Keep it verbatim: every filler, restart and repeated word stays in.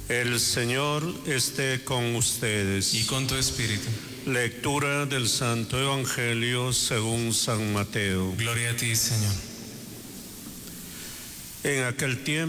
El Señor esté con ustedes. Y con tu espíritu. Lectura del Santo Evangelio según San Mateo. Gloria a ti, Señor. En aquel tiempo